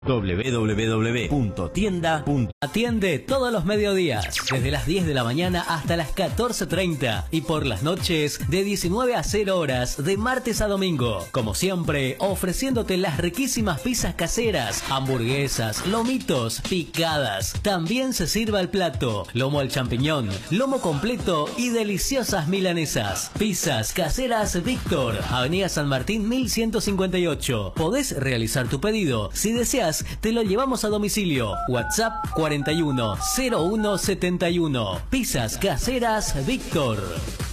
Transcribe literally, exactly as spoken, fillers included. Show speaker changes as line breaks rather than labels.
doble u doble u doble u punto tienda punto com.
Atiende todos los mediodías, desde las diez de la mañana hasta las catorce treinta y por las noches de diecinueve a cero horas de martes a domingo. Como siempre, ofreciéndote las riquísimas pizzas caseras, hamburguesas, lomitos, picadas. También se sirve al plato, lomo al champiñón, lomo completo y deliciosas milanesas. Pizzas caseras Víctor, Avenida San Martín mil ciento cincuenta y ocho. Podés realizar tu pedido. Si deseas, te lo llevamos a domicilio. WhatsApp cuarenta y uno cero uno setenta y uno. Pizzas caseras Víctor.